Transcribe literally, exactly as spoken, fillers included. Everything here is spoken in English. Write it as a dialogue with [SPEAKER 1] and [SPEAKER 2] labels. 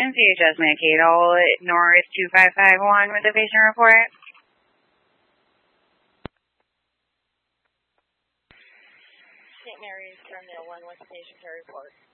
[SPEAKER 1] Houston, C H S Mankato, North two five five one with the patient report.
[SPEAKER 2] Saint Mary's Terminal one with the patient care report.